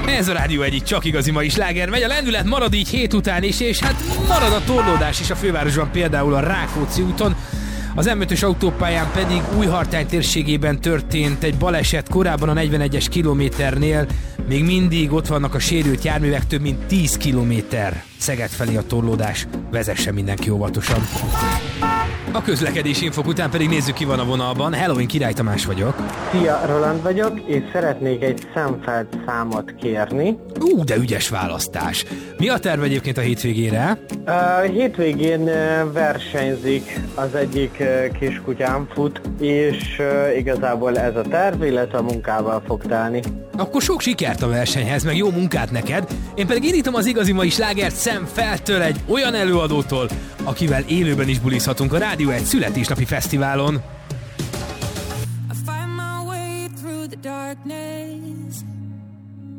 Ez a Rádió egyik csak igazi mai sláger megy, a lendület marad így hét után is, és hát marad a torlódás is a fővárosban, például a Rákóczi úton. Az M5-ös autópályán pedig Újhartány térségében történt egy baleset, korábban a 41-es kilométernél még mindig ott vannak a sérült járművek, több mint 10 kilométer Szeged felé a torlódás, vezessen mindenki óvatosan. A közlekedési infok után pedig nézzük, ki van a vonalban. Hello, én Király Tamás vagyok. Szia, Roland vagyok, és szeretnék egy Szemfeld számot kérni. De ügyes választás. Mi a terv egyébként a hétvégére? Hétvégén versenyzik az egyik kiskutyám, fut, és igazából ez a terv, illetve a munkával fog telni. Akkor sok sikert a versenyhez, meg jó munkát neked. Én pedig indítom az igazi mai slágert Szemfeldtől, egy olyan előadótól, akivel élőben is bulizhatunk a Rádió egy születésnapi fesztiválon. I find my way through the darkness.